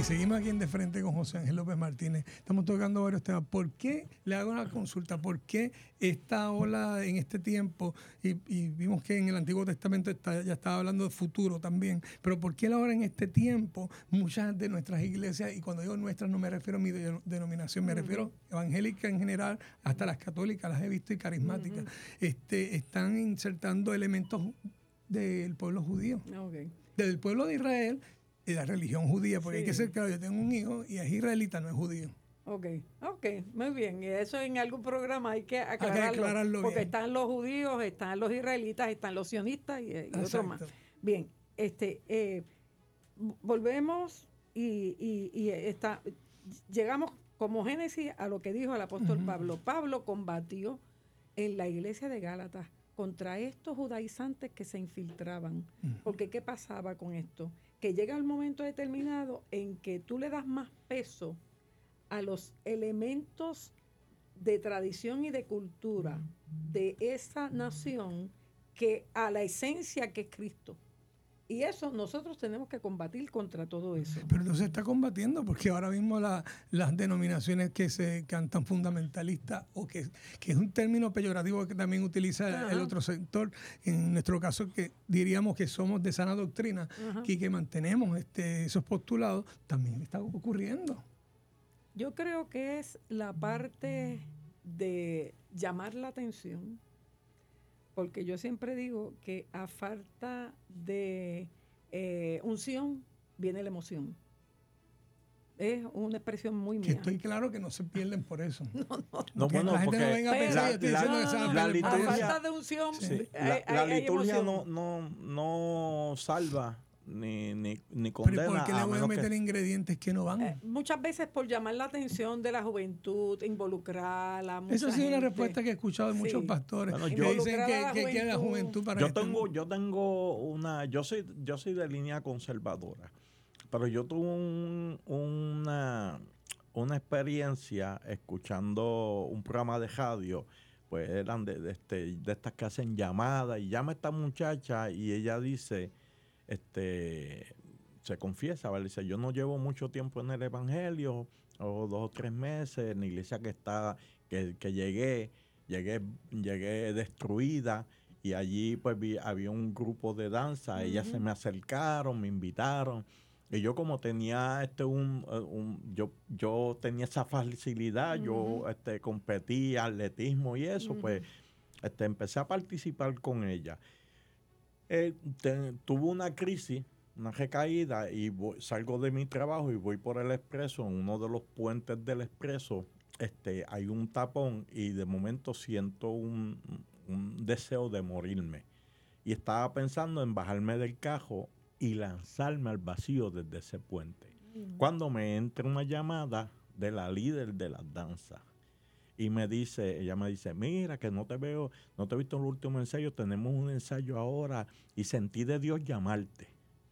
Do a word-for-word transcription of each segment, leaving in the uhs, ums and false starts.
Y seguimos aquí en De Frente con José Ángel López Martínez. Estamos tocando varios temas. ¿Por qué le hago una consulta? ¿Por qué esta ola en este tiempo, y, y vimos que en el Antiguo Testamento está, ya estaba hablando de futuro también, pero por qué ahora en este tiempo muchas de nuestras iglesias, y cuando digo nuestras no me refiero a mi de, denominación, me uh-huh. refiero evangélica en general, hasta las católicas las he visto y carismáticas, uh-huh. este, están insertando elementos del pueblo judío, okay. del pueblo de Israel y la religión judía, porque sí. hay que ser claro, yo tengo un hijo y es israelita, no es judío. Ok, ok, muy bien. Y eso en algún programa hay que aclararlo, hay que aclararlo porque bien. Están los judíos, están los israelitas, están los sionistas y, y otros más. Bien, este, eh, volvemos y, y, y está, llegamos como Génesis a lo que dijo el apóstol uh-huh. Pablo. Pablo combatió en la iglesia de Gálatas contra estos judaizantes que se infiltraban. Uh-huh. Porque ¿qué pasaba con esto? Que llega el momento determinado en que tú le das más peso a los elementos de tradición y de cultura de esa nación que a la esencia que es Cristo. Y eso nosotros tenemos que combatir contra todo eso. Pero no se está combatiendo porque ahora mismo la, las denominaciones que se cantan fundamentalistas, o que, que es un término peyorativo que también utiliza Ajá. el otro sector, en nuestro caso que diríamos que somos de sana doctrina Ajá. y que mantenemos este, esos postulados, también está ocurriendo. Yo creo que es la parte de llamar la atención, porque yo siempre digo que a falta de eh, unción viene la emoción. Es una expresión muy mía. Que estoy claro que no se pierden por eso. No, no, no. no bueno, la gente porque no venga a pensar que estoy diciendo que se van a la liturgia, a falta de unción, sí. hay, la, hay, la hay liturgia emoción. no, no, no salva ni, ni, ni condena. ¿Pero por qué le voy a meter que... ingredientes que no van? Eh, muchas veces por llamar la atención de la juventud, involucrar a la mucha Eso ha sido gente. una respuesta que he escuchado de muchos sí. pastores bueno, que yo, dicen que, que quiere la juventud para yo que tengo estén... yo tengo una yo soy yo soy de línea conservadora, pero yo tuve un, una una experiencia escuchando un programa de radio, pues eran de, de, este, de estas que hacen llamadas, y llama esta muchacha y ella dice, este se confiesa, ¿vale? Dice, yo no llevo mucho tiempo en el evangelio, o dos o tres meses, en la iglesia que está, que, que llegué, llegué, llegué destruida, y allí pues vi, había un grupo de danza, uh-huh. ellas se me acercaron, me invitaron, y yo como tenía este un, un yo, yo tenía esa facilidad, uh-huh. yo este competía, atletismo y eso, uh-huh. pues este empecé a participar con ella. Eh, te, tuvo una crisis, una recaída, y voy, salgo de mi trabajo y voy por el expreso. En uno de los puentes del expreso este, hay un tapón, y de momento siento un, un deseo de morirme. Y estaba pensando en bajarme del carro y lanzarme al vacío desde ese puente. Mm. Cuando me entra una llamada de la líder de las danzas. Y me dice, ella me dice, mira, que no te veo, no te he visto en el último ensayo, tenemos un ensayo ahora y sentí de Dios llamarte.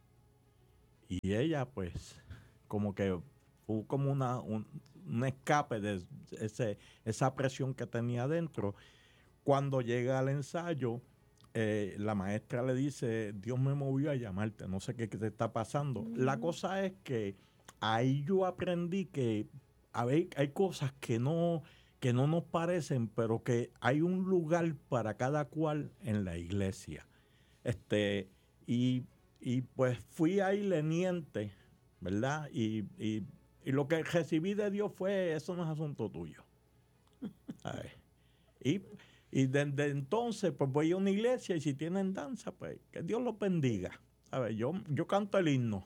Y ella, pues, como que fue como una, un, un escape de ese, esa presión que tenía adentro. Cuando llega al ensayo, eh, la maestra le dice, Dios me movió a llamarte, no sé qué, qué te está pasando. Mm. La cosa es que ahí yo aprendí que a ver, hay cosas que no... que no nos parecen, pero que hay un lugar para cada cual en la iglesia. Este, y, y pues fui ahí leniente, ¿verdad? Y, y, y lo que recibí de Dios fue, eso no es asunto tuyo. A ver. Y, y desde entonces, pues voy a una iglesia, y si tienen danza, pues que Dios los bendiga. A ver, yo, yo canto el himno.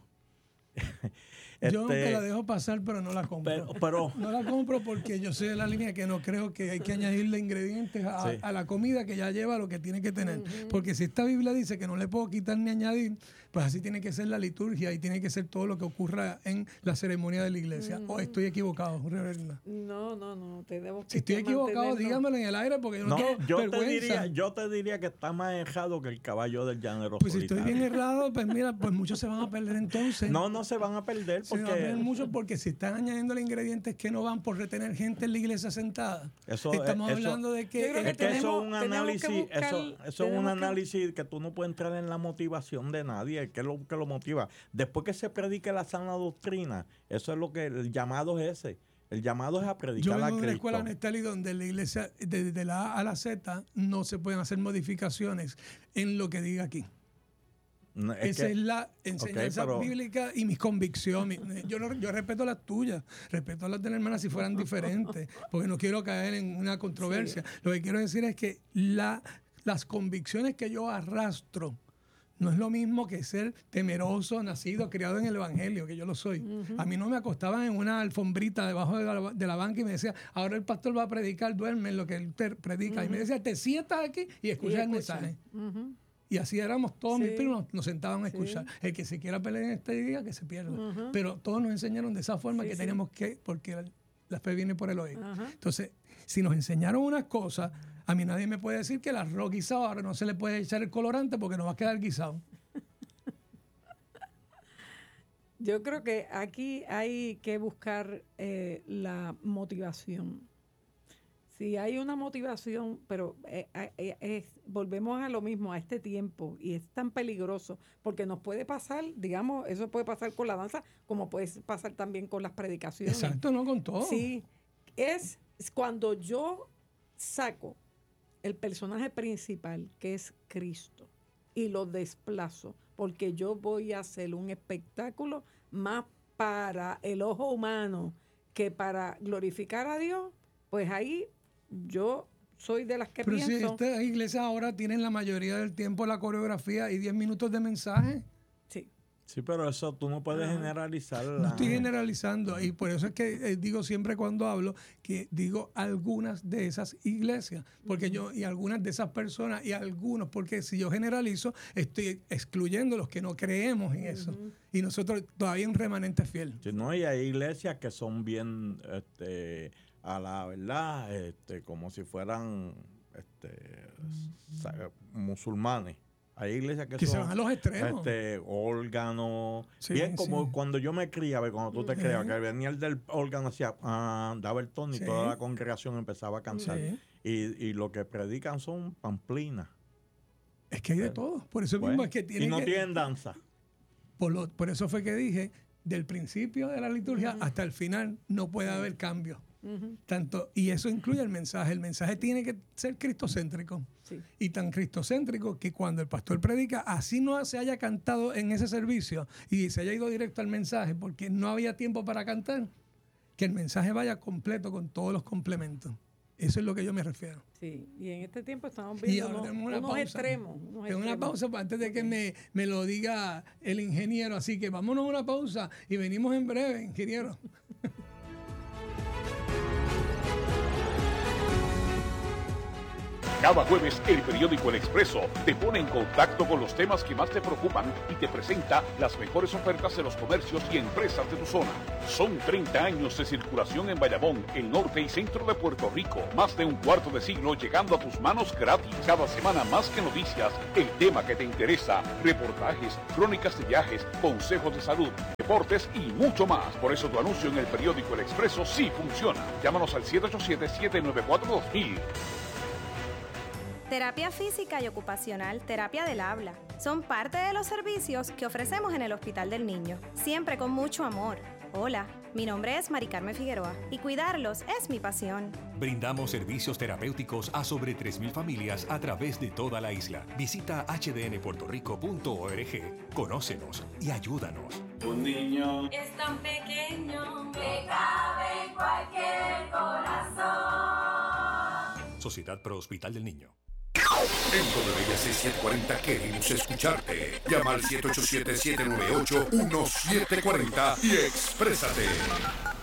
Yo este, te la dejo pasar, pero no la compro. Pero, pero, no la compro porque yo soy de la línea que no creo que hay que añadirle ingredientes a, sí. a la comida que ya lleva lo que tiene que tener. Uh-huh. Porque si esta Biblia dice que no le puedo quitar ni añadir, pues así tiene que ser la liturgia y tiene que ser todo lo que ocurra en la ceremonia de la iglesia. ¿O uh-huh. oh, estoy equivocado, reverenda? No, no, no. Te debo si estoy equivocado, dígamelo en el aire porque yo no, no quiero yo vergüenza. Te diría, yo te diría que está más errado que el caballo del llanero Pues solitario. si estoy bien errado, pues mira, pues muchos se van a perder entonces. No, no se van van a perder. Porque... Se van a perder mucho porque si están añadiendo ingredientes que no van por retener gente en la iglesia sentada. Eso, Estamos eso, hablando de que... que es tenemos, que eso es un análisis, que buscar, eso, eso es un análisis que... que tú no puedes entrar en la motivación de nadie, que es lo que lo motiva. Después que se predique la sana doctrina, eso es lo que el llamado es ese. El llamado es a predicar a Cristo. Yo vengo de una escuela, Néstor, donde la iglesia, desde de la A a la Z, no se pueden hacer modificaciones en lo que diga aquí. No, es Esa que, es la enseñanza okay, pero, bíblica y mis convicciones. Yo, no, yo respeto las tuyas, respeto las de la hermana si fueran diferentes, porque no quiero caer en una controversia. Sí. Lo que quiero decir es que la, las convicciones que yo arrastro no es lo mismo que ser temeroso, nacido, criado en el Evangelio, que yo lo soy. Uh-huh. A mí no me acostaban en una alfombrita debajo de la, de la banca y me decía, ahora el pastor va a predicar, duerme en lo que él te predica. Uh-huh. Y me decía, te sientas aquí y escucha el mensaje. Uh-huh. Y así éramos todos, sí. mis primos nos sentaban a escuchar. Sí. El que se quiera pelear en este día, que se pierda. Uh-huh. Pero todos nos enseñaron de esa forma sí, que sí. teníamos que, porque la, la fe viene por el oído. Uh-huh. Entonces, si nos enseñaron unas cosas, a mí nadie me puede decir que el arroz guisado ahora no se le puede echar el colorante porque no va a quedar guisado. Yo creo que aquí hay que buscar eh, la motivación. Si hay una motivación, pero eh, eh, eh, volvemos a lo mismo, a este tiempo, y es tan peligroso, porque nos puede pasar, digamos, eso puede pasar con la danza, como puede pasar también con las predicaciones. Exacto, no con todo. Sí, es cuando yo saco el personaje principal, que es Cristo, y lo desplazo, porque yo voy a hacer un espectáculo más para el ojo humano que para glorificar a Dios, pues ahí yo soy de las que Pero pienso... Pero si estas iglesias ahora tienen la mayoría del tiempo la coreografía y diez minutos de mensaje. Sí. Sí, pero eso tú no puedes ah. generalizar. No estoy generalizando y por eso es que eh, digo siempre cuando hablo que digo algunas de esas iglesias, porque yo y algunas de esas personas y algunos, porque si yo generalizo estoy excluyendo los que no creemos en eso. Uh-huh. Y nosotros todavía hay un remanente fiel. Sí, no, y hay iglesias que son bien... este a la verdad, este, como si fueran este, musulmanes. Hay iglesias que, que son... se van a los extremos. Este, órgano. Sí, bien, como sí. cuando yo me criaba, cuando tú te criabas, sí. que venía el del órgano, hacía, ah, daba el tono y sí. toda la congregación empezaba a cantar. Sí. Y, y lo que predican son pamplinas. Es que hay de todo. Por eso bueno, mismo es que tienen Y no que, tienen danza. Por, lo, por eso fue que dije, del principio de la liturgia uh-huh. hasta el final no puede uh-huh. haber cambio. Uh-huh. Tanto, y eso incluye el mensaje. El mensaje tiene que ser cristocéntrico. Sí. Y tan cristocéntrico que cuando el pastor predica, así no se haya cantado en ese servicio y se haya ido directo al mensaje porque no había tiempo para cantar, que el mensaje vaya completo con todos los complementos. Eso es lo que yo me refiero. Sí, y en este tiempo estamos viendo unos, unos pausa, extremos. Unos en una pausa antes de que me, me lo diga el ingeniero. Así que vámonos a una pausa y venimos en breve, ingeniero. Cada jueves, el periódico El Expreso te pone en contacto con los temas que más te preocupan y te presenta las mejores ofertas de los comercios y empresas de tu zona. Son treinta años de circulación en Bayamón, el norte y centro de Puerto Rico. Más de un cuarto de siglo llegando a tus manos gratis. Cada semana más que noticias, el tema que te interesa, reportajes, crónicas de viajes, consejos de salud, deportes y mucho más. Por eso tu anuncio en el periódico El Expreso sí funciona. Llámanos al siete ocho siete, siete nueve cuatro, dos mil. Terapia física y ocupacional, terapia del habla, son parte de los servicios que ofrecemos en el Hospital del Niño, siempre con mucho amor. Hola, mi nombre es Mari Carmen Figueroa y cuidarlos es mi pasión. Brindamos servicios terapéuticos a sobre tres mil familias a través de toda la isla. Visita hache de ene puerto rico punto org, conócenos y ayúdanos. Un niño es tan pequeño que cabe en cualquier corazón. Sociedad Pro Hospital del Niño. En W I A C setecientos cuarenta queremos escucharte. Llama al siete ocho siete, siete nueve ocho, uno siete cuatro cero y exprésate.